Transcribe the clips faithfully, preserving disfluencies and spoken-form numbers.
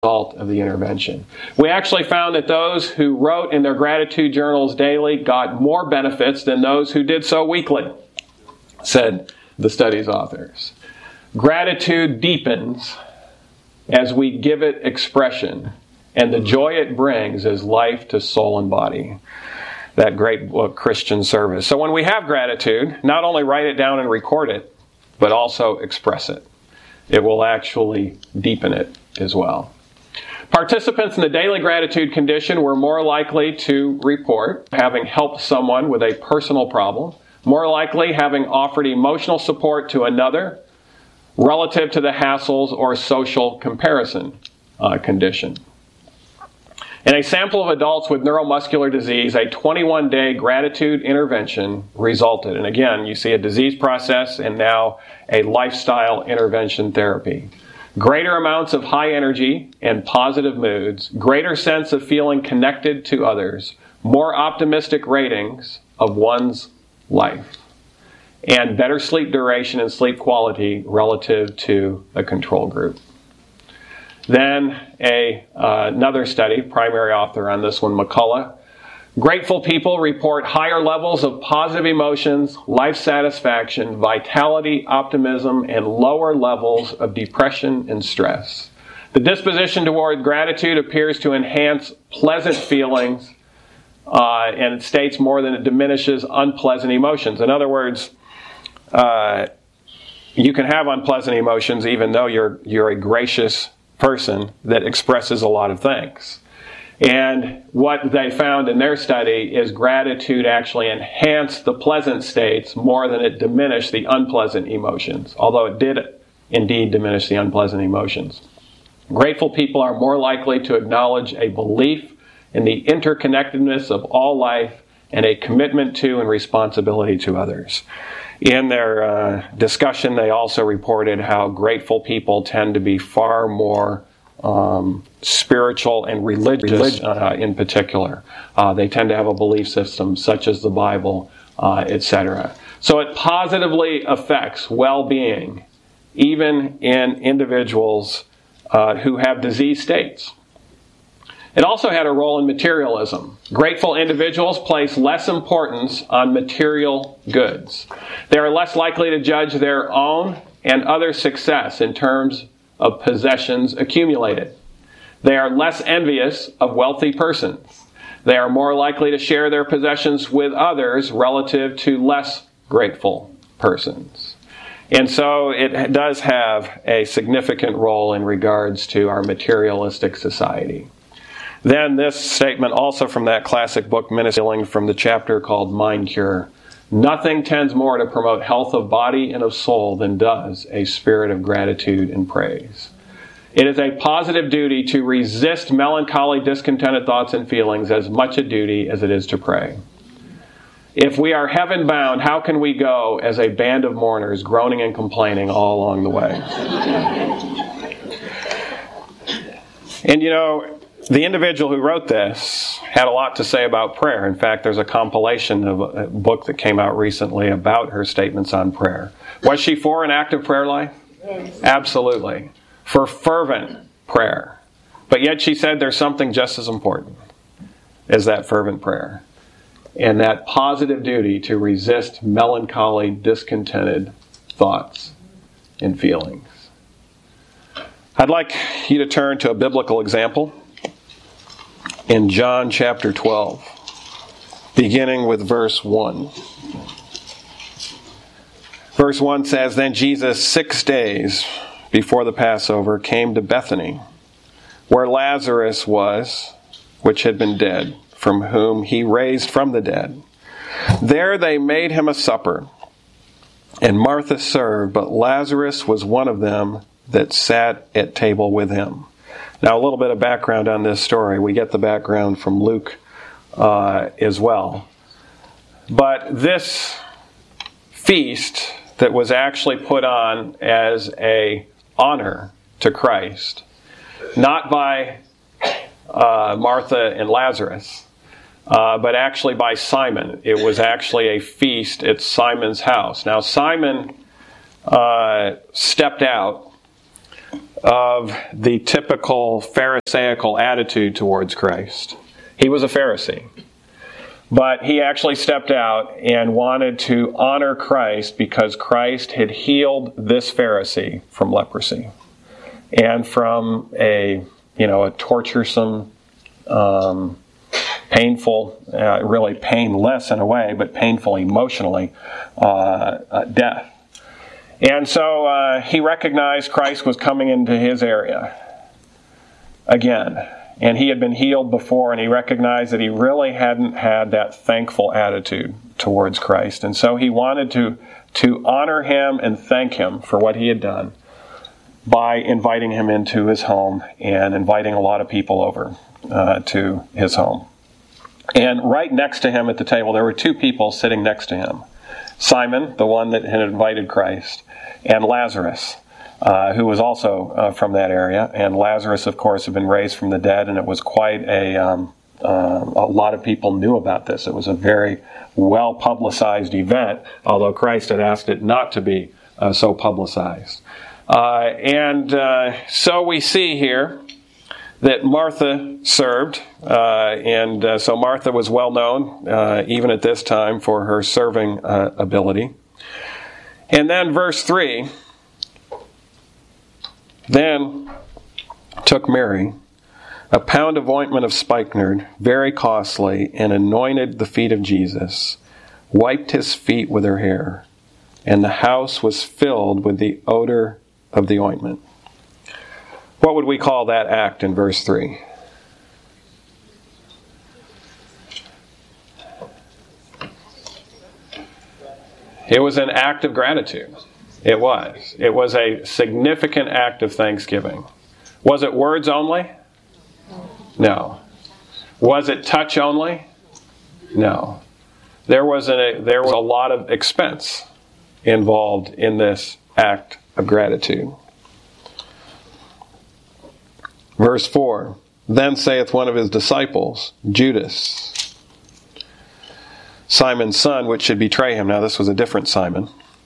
result of the intervention. We actually found that those who wrote in their gratitude journals daily got more benefits than those who did so weekly, said the study's authors. Gratitude deepens as we give it expression, and the joy it brings is life to soul and body. That great book, Christian Service. So when we have gratitude, not only write it down and record it, but also express it. It will actually deepen it as well. Participants in the daily gratitude condition were more likely to report having helped someone with a personal problem, more likely having offered emotional support to another relative to the hassles or social comparison uh, condition. In a sample of adults with neuromuscular disease, a twenty-one day gratitude intervention resulted. And again, you see a disease process and now a lifestyle intervention therapy. Greater amounts of high energy and positive moods, greater sense of feeling connected to others, more optimistic ratings of one's life, and better sleep duration and sleep quality relative to the control group. Then a, uh, another study, primary author on this one, McCullough. Grateful people report higher levels of positive emotions, life satisfaction, vitality, optimism, and lower levels of depression and stress. The disposition toward gratitude appears to enhance pleasant feelings, uh, and it states more than it diminishes unpleasant emotions. In other words, uh, you can have unpleasant emotions even though you're you're a gracious person that expresses a lot of thanks. And what they found in their study is gratitude actually enhanced the pleasant states more than it diminished the unpleasant emotions, although it did indeed diminish the unpleasant emotions. Grateful people are more likely to acknowledge a belief in the interconnectedness of all life and a commitment to and responsibility to others. In their uh, discussion, they also reported how grateful people tend to be far more um, spiritual and religious uh, in particular. Uh, they tend to have a belief system such as the Bible, uh, et cetera. So it positively affects well-being, even in individuals uh, who have disease states. It also had a role in materialism. Grateful individuals place less importance on material goods. They are less likely to judge their own and other success in terms of possessions accumulated. They are less envious of wealthy persons. They are more likely to share their possessions with others relative to less grateful persons. And so it does have a significant role in regards to our materialistic society. Then this statement also from that classic book, Ministry, from the chapter called Mind Cure. Nothing tends more to promote health of body and of soul than does a spirit of gratitude and praise. It is a positive duty to resist melancholy, discontented thoughts and feelings as much a duty as it is to pray. If we are heaven-bound, how can we go as a band of mourners, groaning and complaining all along the way? And you know, the individual who wrote this had a lot to say about prayer. In fact, there's a compilation of a book that came out recently about her statements on prayer. Was she for an active prayer life? Yes. Absolutely. For fervent prayer. But yet she said there's something just as important as that fervent prayer. And that positive duty to resist melancholy, discontented thoughts and feelings. I'd like you to turn to a biblical example in John chapter twelve, beginning with verse one. Verse one says, Then Jesus, six days before the Passover, came to Bethany, where Lazarus was, which had been dead, from whom he raised from the dead. There they made him a supper, and Martha served, but Lazarus was one of them that sat at table with him. Now, a little bit of background on this story. We get the background from Luke uh, as well. But this feast that was actually put on as a honor to Christ, not by uh, Martha and Lazarus, uh, but actually by Simon. It was actually a feast at Simon's house. Now, Simon uh, stepped out of the typical Pharisaical attitude towards Christ. He was a Pharisee. But he actually stepped out and wanted to honor Christ because Christ had healed this Pharisee from leprosy and from a, you know, a torturesome, um, painful, uh, really painless in a way, but painful emotionally, uh, uh, death. And so uh, he recognized Christ was coming into his area again. And he had been healed before, and he recognized that he really hadn't had that thankful attitude towards Christ. And so he wanted to, to honor him and thank him for what he had done by inviting him into his home and inviting a lot of people over uh, to his home. And right next to him at the table, there were two people sitting next to him. Simon, the one that had invited Christ, and Lazarus, Uh, who was also uh, from that area. And Lazarus, of course, had been raised from the dead, and it was quite a, um, uh, a lot of people knew about this. It was a very well-publicized event, although Christ had asked it not to be uh, so publicized. Uh, and uh, so we see here that Martha served, uh, and uh, so Martha was well known, uh, even at this time, for her serving uh, ability. And then verse three, then took Mary a pound of ointment of spikenard, very costly, and anointed the feet of Jesus, wiped his feet with her hair, and the house was filled with the odor of the ointment. What would we call that act in verse three? It was an act of gratitude. It was. It was a significant act of thanksgiving. Was it words only? No. Was it touch only? No. There was a, there was a lot of expense involved in this act of gratitude. Verse four, then saith one of his disciples, Judas, Simon's son, which should betray him. Now this was a different Simon.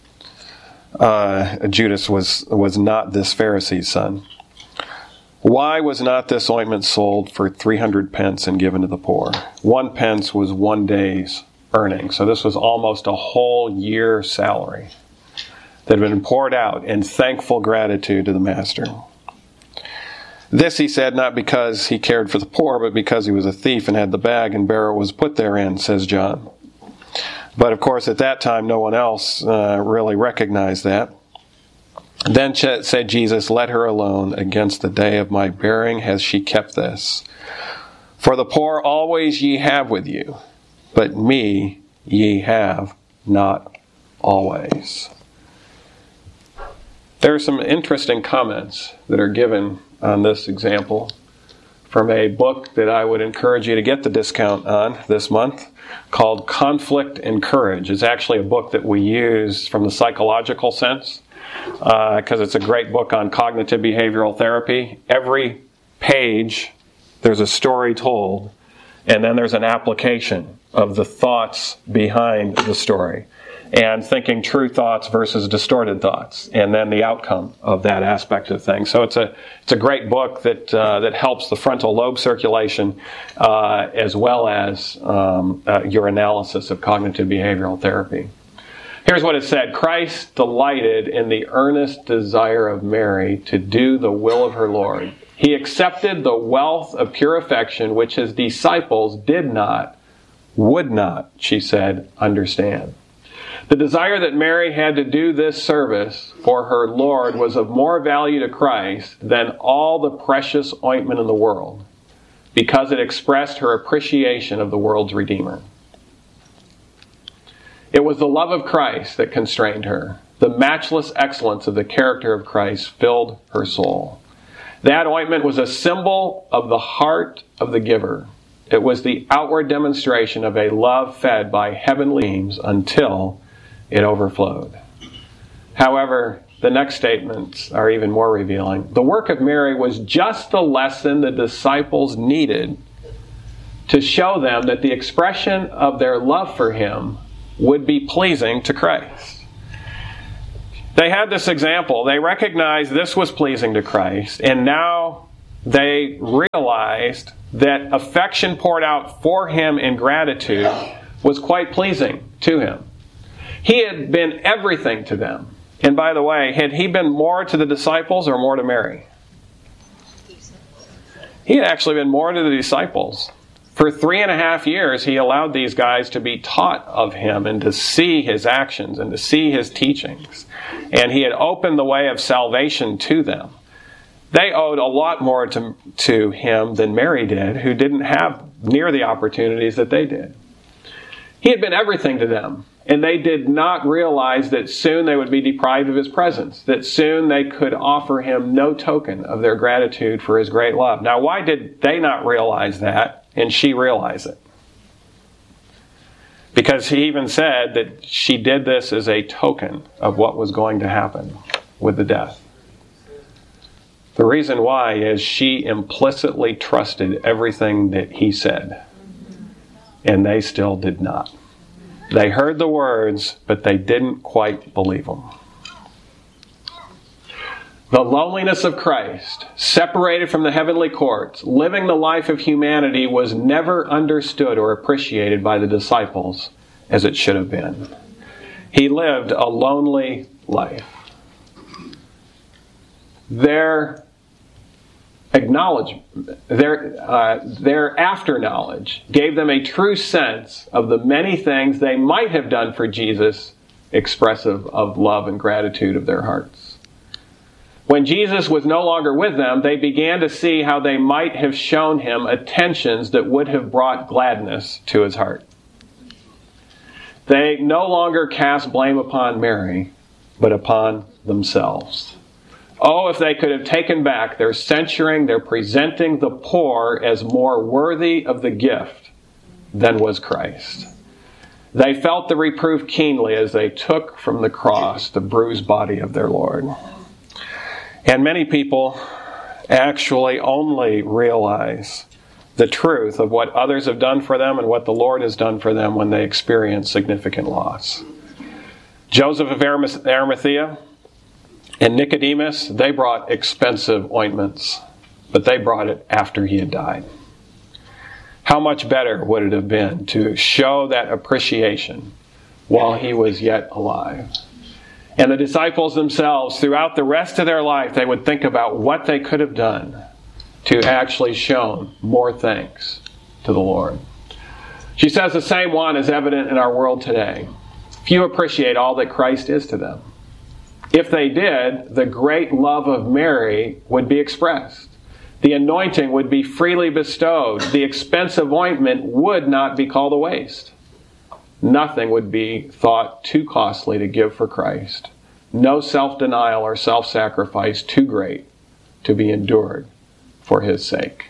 Uh, Judas was, was not this Pharisee's son. Why was not this ointment sold for three hundred pence and given to the poor? One pence was one day's earning. So this was almost a whole year's salary that had been poured out in thankful gratitude to the master. This he said not because he cared for the poor, but because he was a thief and had the bag and barrel was put therein, says John. But of course, at that time, no one else uh, really recognized that. Then said Jesus, let her alone. Against the day of my bearing has she kept this. For the poor always ye have with you, but me ye have not always. There are some interesting comments that are given on this example from a book that I would encourage you to get the discount on this month, called Conflict and Courage. It's actually a book that we use from the psychological sense, because uh, it's a great book on cognitive behavioral therapy. Every page, there's a story told, and then there's an application of the thoughts behind the story, and thinking true thoughts versus distorted thoughts, and then the outcome of that aspect of things. So it's a it's a great book that uh, that helps the frontal lobe circulation uh, as well as um, uh, your analysis of cognitive behavioral therapy. Here's what it said. Christ delighted in the earnest desire of Mary to do the will of her Lord. He accepted the wealth of pure affection which his disciples did not, would not, she said, understand. The desire that Mary had to do this service for her Lord was of more value to Christ than all the precious ointment in the world, because it expressed her appreciation of the world's Redeemer. It was the love of Christ that constrained her. The matchless excellence of the character of Christ filled her soul. That ointment was a symbol of the heart of the giver. It was the outward demonstration of a love fed by heavenly beams until it overflowed. However, the next statements are even more revealing. The work of Mary was just the lesson the disciples needed to show them that the expression of their love for him would be pleasing to Christ. They had this example. They recognized this was pleasing to Christ, and now they realized that affection poured out for him in gratitude was quite pleasing to him. He had been everything to them. And by the way, had he been more to the disciples or more to Mary? He had actually been more to the disciples. For three and a half years, he allowed these guys to be taught of him and to see his actions and to see his teachings. And he had opened the way of salvation to them. They owed a lot more to, to him than Mary did, who didn't have near the opportunities that they did. He had been everything to them, and they did not realize that soon they would be deprived of his presence, that soon they could offer him no token of their gratitude for his great love. Now, why did they not realize that, and she realize it? Because he even said that she did this as a token of what was going to happen with the death. The reason why is she implicitly trusted everything that he said. And they still did not. They heard the words, but they didn't quite believe them. The loneliness of Christ, separated from the heavenly courts, living the life of humanity, was never understood or appreciated by the disciples as it should have been. He lived a lonely life. Their acknowledgement, their, uh, their after-knowledge gave them a true sense of the many things they might have done for Jesus, expressive of love and gratitude of their hearts. When Jesus was no longer with them, they began to see how they might have shown him attentions that would have brought gladness to his heart. They no longer cast blame upon Mary, but upon themselves. Oh, if they could have taken back their censuring, their presenting the poor as more worthy of the gift than was Christ. They felt the reproof keenly as they took from the cross the bruised body of their Lord. And many people actually only realize the truth of what others have done for them and what the Lord has done for them when they experience significant loss. Joseph of Arimathea and Nicodemus, they brought expensive ointments, but they brought it after he had died. How much better would it have been to show that appreciation while he was yet alive? And the disciples themselves, throughout the rest of their life, they would think about what they could have done to actually show more thanks to the Lord. She says the same one is evident in our world today. Few appreciate all that Christ is to them. If they did, the great love of Mary would be expressed. The anointing would be freely bestowed. The expensive ointment would not be called a waste. Nothing would be thought too costly to give for Christ. No self-denial or self-sacrifice too great to be endured for his sake.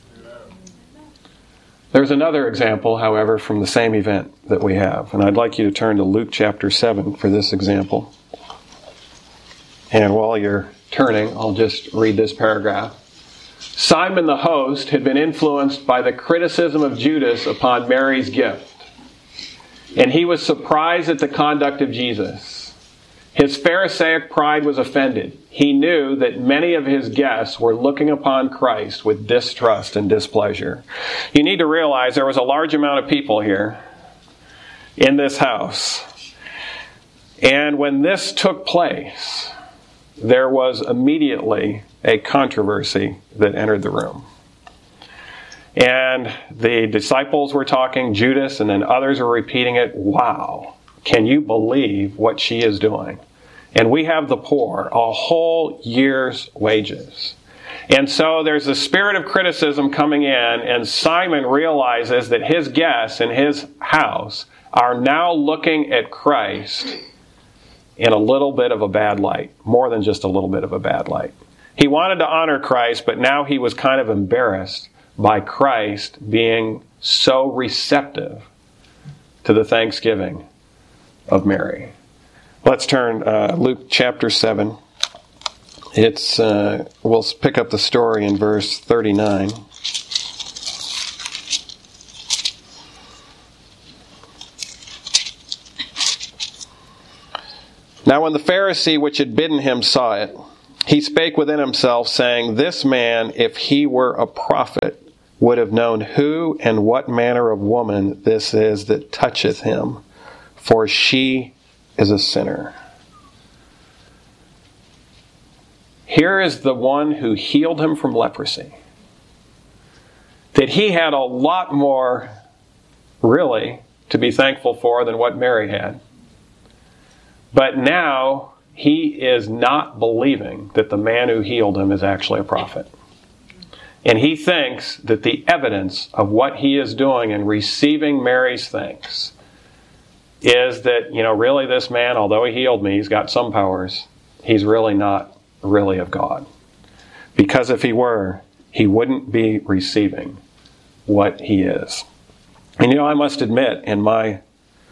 There's another example, however, from the same event that we have. And I'd like you to turn to Luke chapter seven for this example. And while you're turning, I'll just read this paragraph. Simon the host had been influenced by the criticism of Judas upon Mary's gift. And he was surprised at the conduct of Jesus. His Pharisaic pride was offended. He knew that many of his guests were looking upon Christ with distrust and displeasure. You need to realize there was a large amount of people here in this house. And when this took place, there was immediately a controversy that entered the room. And the disciples were talking, Judas, and then others were repeating it. Wow, can you believe what she is doing? And we have the poor, a whole year's wages. And so there's a spirit of criticism coming in, and Simon realizes that his guests in his house are now looking at Christ in a little bit of a bad light, more than just a little bit of a bad light. He wanted to honor Christ, but now he was kind of embarrassed by Christ being so receptive to the thanksgiving of Mary. Let's turn uh, Luke chapter seven. It's uh, we'll pick up the story in verse thirty-nine. Now when the Pharisee which had bidden him saw it, he spake within himself, saying, This man, if he were a prophet, would have known who and what manner of woman this is that toucheth him, for she is a sinner. Here is the one who healed him from leprosy. That he had a lot more, really, to be thankful for than what Mary had. But now he is not believing that the man who healed him is actually a prophet. And he thinks that the evidence of what he is doing in receiving Mary's thanks is that, you know, really this man, although he healed me, he's got some powers, he's really not really of God. Because if he were, he wouldn't be receiving what he is. And you know, I must admit, in my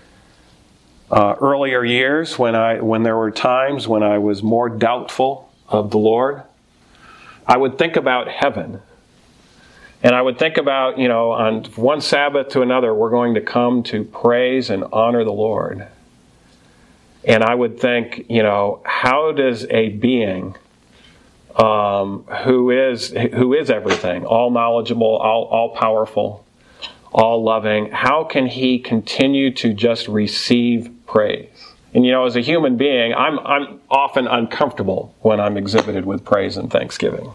uh, earlier years, when I when there were times when I was more doubtful of the Lord, I would think about heaven. And I would think about, you know, on one Sabbath to another, we're going to come to praise and honor the Lord. And I would think, you know, how does a being um, who is who is everything, all knowledgeable, all, all powerful, all loving, how can he continue to just receive praise? And you know, as a human being, I'm I'm often uncomfortable when I'm exhibited with praise and thanksgiving.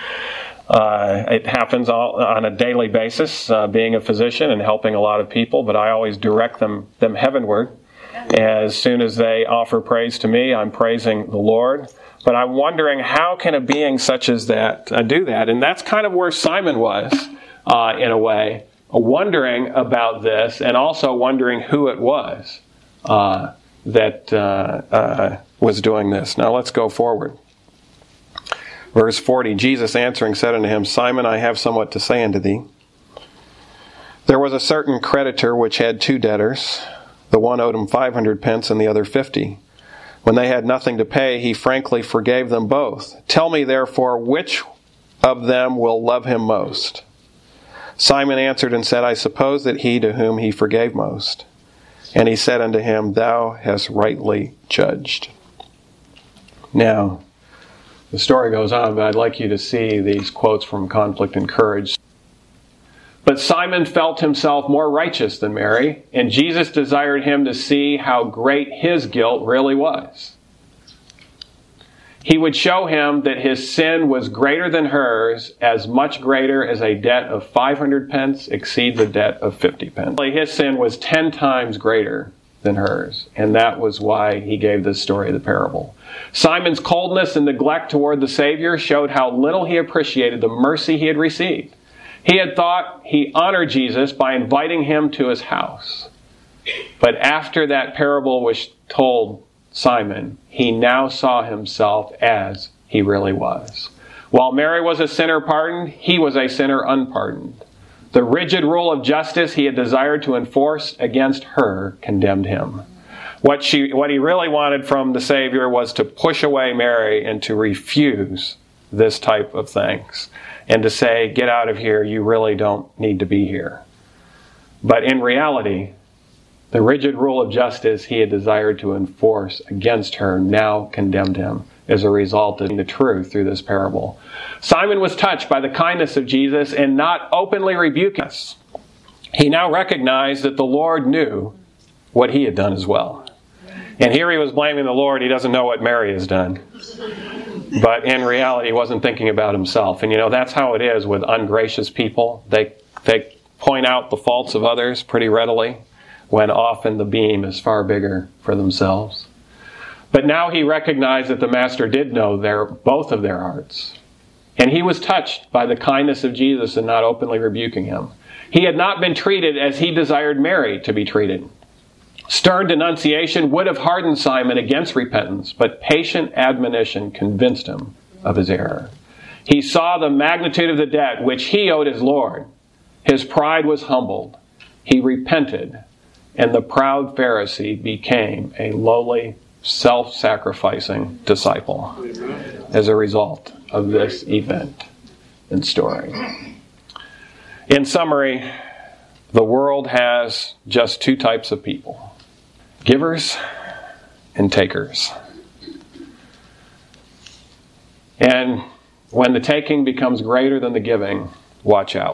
Uh, it happens all, on a daily basis, uh, being a physician and helping a lot of people, but I always direct them them heavenward. As soon as they offer praise to me, I'm praising the Lord. But I'm wondering, how can a being such as that uh, do that? And that's kind of where Simon was, uh, in a way, wondering about this, and also wondering who it was uh, that uh, uh, was doing this. Now let's go forward. Verse forty, Jesus answering said unto him, Simon, I have somewhat to say unto thee. There was a certain creditor which had two debtors. The one owed him five hundred pence and the other fifty. When they had nothing to pay, he frankly forgave them both. Tell me therefore, which of them will love him most? Simon answered and said, I suppose that he to whom he forgave most. And he said unto him, Thou hast rightly judged. Now, the story goes on, but I'd like you to see these quotes from Conflict and Courage. But Simon felt himself more righteous than Mary, and Jesus desired him to see how great his guilt really was. He would show him that his sin was greater than hers, as much greater as a debt of five hundred pence exceeds a debt of fifty pence. His sin was ten times greater than hers, and that was why he gave this story, the parable. Simon's coldness and neglect toward the Savior showed how little he appreciated the mercy he had received. He had thought he honored Jesus by inviting him to his house. But after that parable was told Simon, he now saw himself as he really was. While Mary was a sinner pardoned, he was a sinner unpardoned. The rigid rule of justice he had desired to enforce against her condemned him. What she, what he really wanted from the Savior was to push away Mary and to refuse this type of thanks. And to say, get out of here, you really don't need to be here. But in reality, the rigid rule of justice he had desired to enforce against her now condemned him as a result of the truth through this parable. Simon was touched by the kindness of Jesus and not openly rebuking us. He now recognized that the Lord knew what he had done as well. And here he was blaming the Lord. He doesn't know what Mary has done. But in reality, he wasn't thinking about himself. And you know, that's how it is with ungracious people. They they point out the faults of others pretty readily, when often the beam is far bigger for themselves. But now he recognized that the Master did know their both of their hearts. And he was touched by the kindness of Jesus and not openly rebuking him. He had not been treated as he desired Mary to be treated. Stern denunciation would have hardened Simon against repentance, but patient admonition convinced him of his error. He saw the magnitude of the debt which he owed his Lord. His pride was humbled. He repented, and the proud Pharisee became a lowly, self-sacrificing disciple as a result of this event and story. In summary, the world has just two types of people: givers and takers. And when the taking becomes greater than the giving, watch out.